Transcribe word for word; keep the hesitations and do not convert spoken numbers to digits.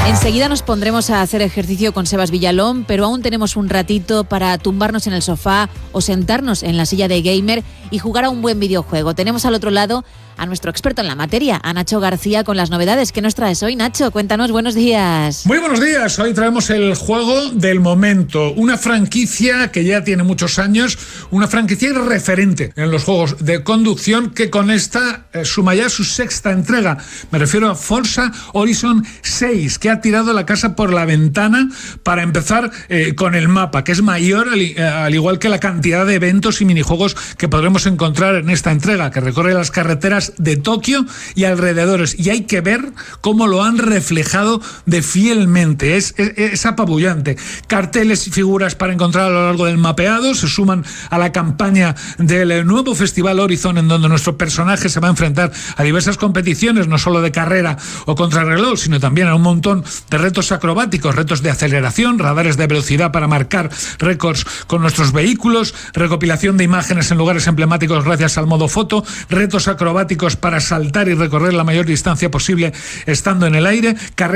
Enseguida nos pondremos a hacer ejercicio con Sebas Villalón, pero aún tenemos un ratito para tumbarnos en el sofá o sentarnos en la silla de gamer y jugar a un buen videojuego. Tenemos al otro lado a nuestro experto en la materia, a Nacho García, con las novedades. ¿Qué nos traes hoy, Nacho? Cuéntanos, buenos días. Muy buenos días. Hoy traemos el juego del momento. Una franquicia que ya tiene muchos años, una franquicia referente en los juegos de conducción que con esta eh, suma ya su sexta entrega. Me refiero a Forza Horizon seis, que ha tirado la casa por la ventana para empezar eh, con el mapa, que es mayor al, eh, al igual que la cantidad de eventos y minijuegos que podremos encontrar en esta entrega, que recorre las carreteras de Tokio y alrededores, y hay que ver cómo lo han reflejado de fielmente. Es, es, es apabullante. Carteles y figuras para encontrar a lo largo del mapeado se suman a la campaña del nuevo Festival Horizon, en donde nuestro personaje se va a enfrentar a diversas competiciones, no solo de carrera o contrarreloj, sino también a un montón de retos acrobáticos, retos de aceleración, radares de velocidad para marcar récords con nuestros vehículos, recopilación de imágenes en lugares emblemáticos gracias al modo foto, retos acrobáticos para saltar y recorrer la mayor distancia posible estando en el aire, carreras